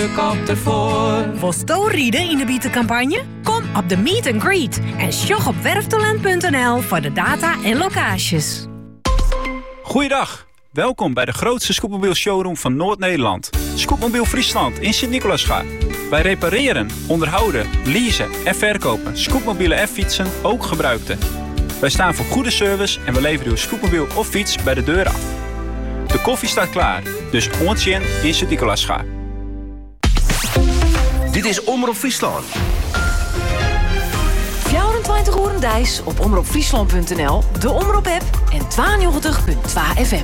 Wil sto rieden in de bietencampagne? Kom op de Meet and Greet en sjog op werftalent.nl voor de data en locaties. Goeiedag, welkom bij de grootste scootmobiel showroom van Noord-Nederland. Scootmobiel Friesland in Sint-Nicolaasgaard. Wij repareren, onderhouden, leasen en verkopen scootmobielen en fietsen, ook gebruikte. Wij staan voor goede service en we leveren uw scootmobiel of fiets bij de deur af. De koffie staat klaar, dus ontjen in Sint-Nicolaasgaard. Dit is Omroep Friesland. 24 uur dijs op omroepfriesland.nl, de Omroep-app en 92.2 FM.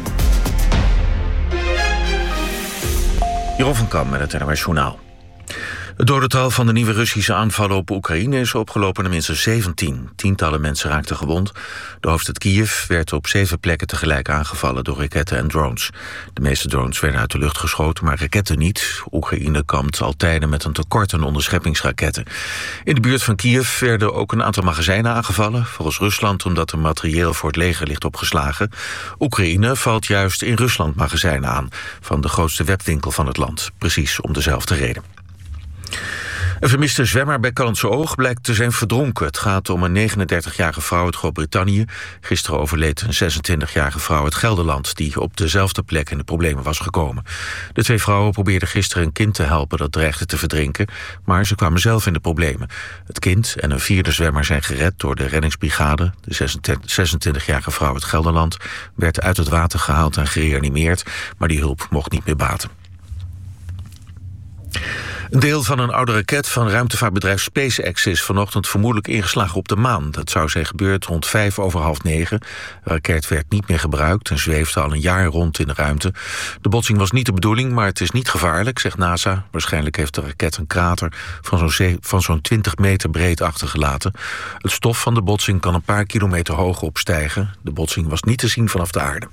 Jeroen van Kam met het NOS Journaal. Het dodental van de nieuwe Russische aanvallen op Oekraïne is opgelopen naar minstens 17. Tientallen mensen raakten gewond. De hoofdstad Kiev werd op 7 plekken tegelijk aangevallen door raketten en drones. De meeste drones werden uit de lucht geschoten, maar raketten niet. Oekraïne kampt al tijden met een tekort aan onderscheppingsraketten. In de buurt van Kiev werden ook een aantal magazijnen aangevallen. Volgens Rusland omdat er materieel voor het leger ligt opgeslagen. Oekraïne valt juist in Rusland magazijnen aan van de grootste webwinkel van het land. Precies om dezelfde reden. Een vermiste zwemmer bij Callantse Oog blijkt te zijn verdronken. Het gaat om een 39-jarige vrouw uit Groot-Brittannië. Gisteren overleed een 26-jarige vrouw uit Gelderland die op dezelfde plek in de problemen was gekomen. De 2 vrouwen probeerden gisteren een kind te helpen dat dreigde te verdrinken, maar ze kwamen zelf in de problemen. Het kind en een 4e zwemmer zijn gered door de reddingsbrigade. De 26-jarige vrouw uit Gelderland werd uit het water gehaald en gereanimeerd, maar die hulp mocht niet meer baten. Een deel van een oude raket van ruimtevaartbedrijf SpaceX is vanochtend vermoedelijk ingeslagen op de maan. Dat zou zijn gebeurd rond 9:05. De raket werd niet meer gebruikt en zweefde al een jaar rond in de ruimte. De botsing was niet de bedoeling, maar het is niet gevaarlijk, zegt NASA. Waarschijnlijk heeft de raket een krater van zo'n 20 meter breed achtergelaten. Het stof van de botsing kan een paar kilometer hoog opstijgen. De botsing was niet te zien vanaf de aarde.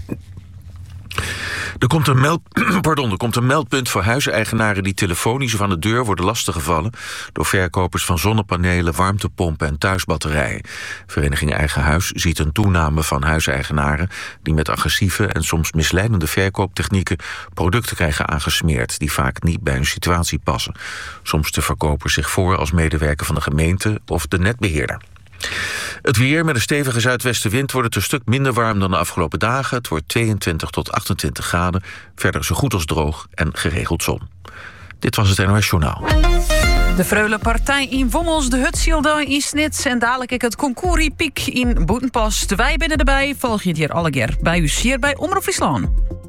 Er komt een meldpunt voor huiseigenaren die telefonisch of aan de deur worden lastiggevallen door verkopers van zonnepanelen, warmtepompen en thuisbatterijen. Vereniging Eigen Huis ziet een toename van huiseigenaren die met agressieve en soms misleidende verkooptechnieken producten krijgen aangesmeerd die vaak niet bij hun situatie passen. Soms stellen verkopers zich voor als medewerker van de gemeente of de netbeheerder. Het weer met een stevige zuidwestenwind wordt het een stuk minder warm dan de afgelopen dagen. Het wordt 22 tot 28 graden. Verder zo goed als droog en geregeld zon. Dit was het NOS Journaal. De Freule Partij in Wommels, de Hutsilda in Snits en dadelijk het Concours Piek in Boetenpas. Wij binnen erbij, volg je het hier alle keer bij u hier bij Omroep Friesland.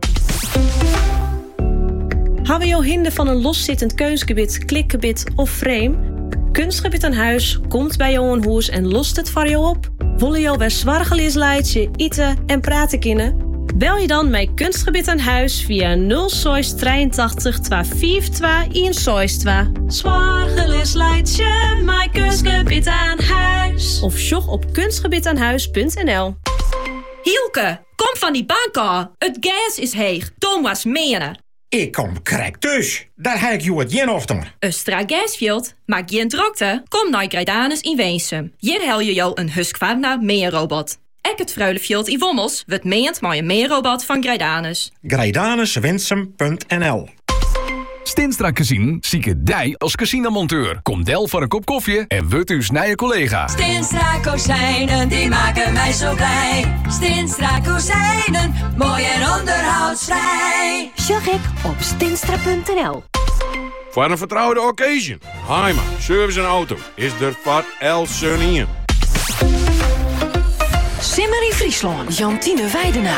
Hebben je hinder van een loszittend keusgebied, klikgebied of frame? Kunstgebied aan huis komt bij jou een huis en lost het voor jou op. Willen jou bij zwargelisleidje, eten en praten kunnen? Bel je dan met Kunstgebied aan huis via 083 252 162. Zwargelisleidje, mijn Kunstgebied aan huis. Of sjog op kunstgebiedaanhuis.nl. Hielke, kom van die bank af. Het gas is heeg. Tom was menen. Ik kom krek dus. Daar heb ik jou het jen over. Östra Gasfield, maak geen drukte. Kom naar Grijdanus in Weensum. Hier hel je jou een Husqvarna meerrobot. Ek het Fruilefield in Wommels wordt meend met een meerrobot van Grijdanus. Grijdanuswensum.nl. Stinstra Casino zieke dij als casinomonteur. Kom del voor een kop koffie en word uw snije collega. Stinstra kozijnen, die maken mij zo blij. Stinstra kozijnen, mooi en onderhoudsvrij. Sjag ik op stinstra.nl. Voor een vertrouwde occasion. Heima, service en auto is er voor El Sunny. Simmer in Friesland, Jantine Weidenaar.